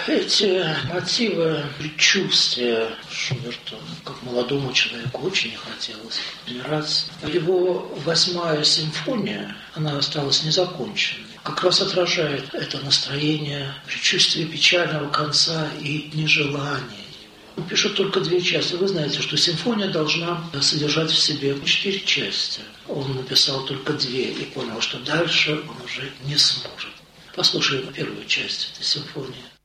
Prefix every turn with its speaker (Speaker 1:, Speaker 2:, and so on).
Speaker 1: Эти мотивы предчувствия Шуберту, как молодому человеку, очень не хотелось умирать. Его 8-я симфония, она осталась незаконченной, как раз отражает это настроение, предчувствие печального конца и нежелание. Он пишет только 2 части. Вы знаете, что симфония должна содержать в себе 4 части. Он написал только 2 и понял, что дальше он уже не сможет. Послушаем первую часть этой симфонии.